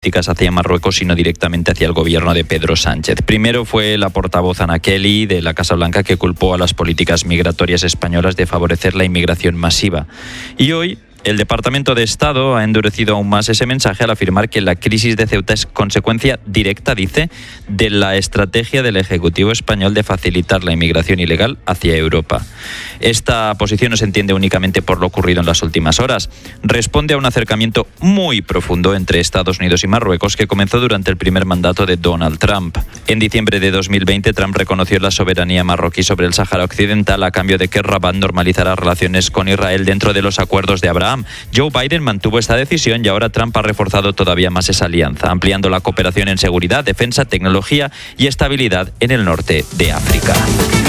hacia Marruecos, sino directamente hacia el gobierno de Pedro Sánchez. Primero fue la portavoz Anna Kelly de la Casa Blanca, que culpó a las políticas migratorias españolas de favorecer la inmigración masiva. Y hoy el Departamento de Estado ha endurecido aún más ese mensaje al afirmar que la crisis de Ceuta es consecuencia directa, dice, de la estrategia del Ejecutivo español de facilitar la inmigración ilegal hacia Europa. Esta posición no se entiende únicamente por lo ocurrido en las últimas horas. Responde a un acercamiento muy profundo entre Estados Unidos y Marruecos que comenzó durante el primer mandato de Donald Trump. En diciembre de 2020, Trump reconoció la soberanía marroquí sobre el Sáhara Occidental a cambio de que Rabat normalizara relaciones con Israel dentro de los acuerdos de Abraham. Joe Biden mantuvo esta decisión y ahora Trump ha reforzado todavía más esa alianza, ampliando la cooperación en seguridad, defensa, tecnología y estabilidad en el norte de África.